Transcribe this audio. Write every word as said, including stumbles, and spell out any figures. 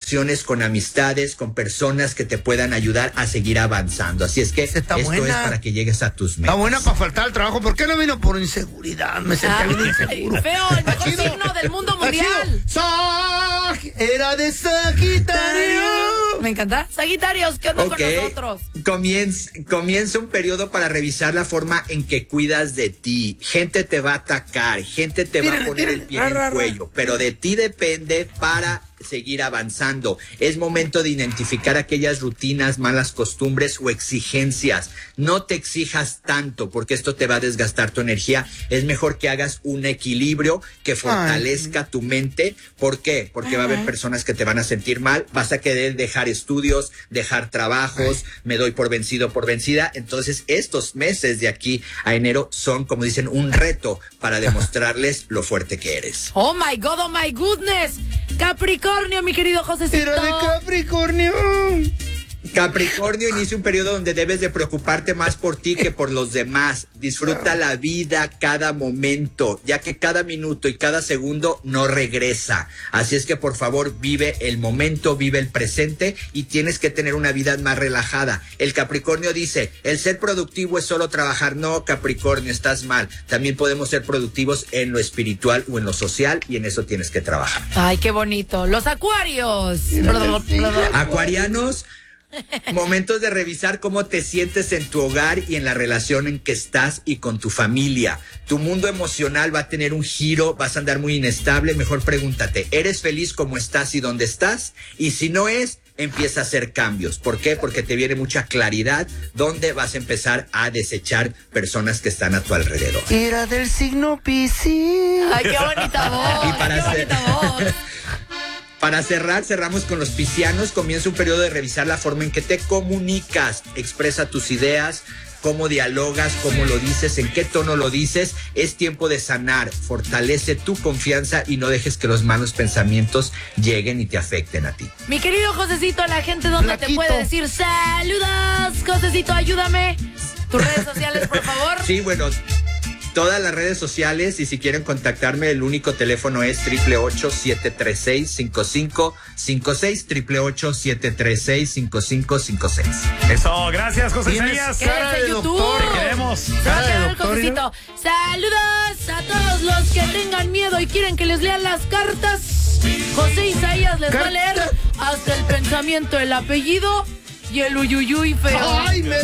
conexiones con amistades, con personas que te puedan ayudar a seguir avanzando. Así es que Está esto buena. es para que llegues a tus metas. Está buena para faltar al trabajo. ¿Por qué no vino? Por inseguridad. Me sentía bien inseguro. Feo, el mejor signo del mundo mundial. Sag era de Sagitario. Me encanta. Sagitarios, ¿qué onda Ok. con nosotros? Comienza, comienza un periodo para revisar la forma en que cuidas de ti. Gente te va a atacar, gente te va a poner el pie en el cuello, pero de ti depende para seguir avanzando. Es momento de identificar aquellas rutinas, malas costumbres o exigencias. No te exijas tanto porque esto te va a desgastar tu energía. Es mejor que hagas un equilibrio que fortalezca tu mente. ¿Por qué? Porque va a haber personas que te van a sentir mal. Vas a querer dejar estudios, dejar trabajos. Me doy por vencido, por vencida. Entonces estos meses de aquí a enero son, como dicen, un reto para demostrarles lo fuerte que eres. Oh my God, oh my goodness. Capricornio, mi querido Josecito. Era de Capricornio. Capricornio inicia un periodo donde debes de preocuparte más por ti que por los demás. Disfruta la vida cada momento, ya que cada minuto y cada segundo no regresa. Así es que por favor vive el momento, vive el presente y tienes que tener una vida más relajada. El Capricornio dice, el ser productivo es solo trabajar. No, Capricornio, estás mal. También podemos ser productivos en lo espiritual o en lo social y en eso tienes que trabajar. Ay, qué bonito. Los acuarios. Acuarianos, momentos de revisar cómo te sientes en tu hogar y en la relación en que estás y con tu familia. Tu mundo emocional va a tener un giro, vas a andar muy inestable. Mejor pregúntate, ¿eres feliz como estás y dónde estás? Y si no es, empieza a hacer cambios. ¿Por qué? Porque te viene mucha claridad donde vas a empezar a desechar personas que están a tu alrededor. Era del signo Piscis. Ay, qué bonita voz. Y para qué hacer- bonita voz. Para cerrar, cerramos con los piscianos. Comienza un periodo de revisar la forma en que te comunicas. Expresa tus ideas, cómo dialogas, cómo lo dices, en qué tono lo dices. Es tiempo de sanar. Fortalece tu confianza y no dejes que los malos pensamientos lleguen y te afecten a ti. Mi querido Josecito, la gente donde te Flaquito. puede decir saludos. Josecito, ayúdame. Tus redes sociales, por favor. Sí, bueno, todas las redes sociales y si quieren contactarme, el único teléfono es triple ocho, siete tres seis, cinco cinco cinco seis, triple ocho, siete tres seis, cinco cinco cinco seis. Eso, gracias, José Tienes Isaías. cara Quédese de YouTube. doctor. Te queremos. Se va a Cara de quedar el doctor, Josecito. Saludos a todos los que tengan miedo y quieren que les lean las cartas. José Isaías les va a leer hasta el pensamiento, el apellido y el uyuyuy feo. Ay, me